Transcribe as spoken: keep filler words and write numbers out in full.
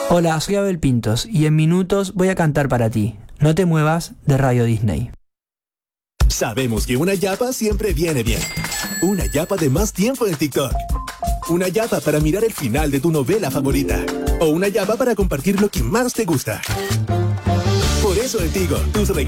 Hola, soy Abel Pintos y en minutos voy a cantar para ti. No te muevas de Radio Disney. Sabemos que una yapa siempre viene bien. Una yapa de más tiempo en TikTok. Una yapa para mirar el final de tu novela favorita. O una yapa para compartir lo que más te gusta. Por eso en Tigo, tus regalos